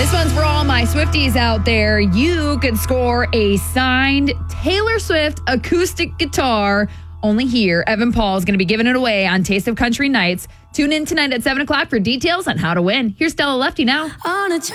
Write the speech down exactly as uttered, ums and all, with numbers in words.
This one's for all my Swifties out there. You could score a signed Taylor Swift acoustic guitar. Only here, Evan Paul is going to be giving it away on Taste of Country Nights. Tune in tonight at seven o'clock for details on how to win. Here's Stella Lefty now. On a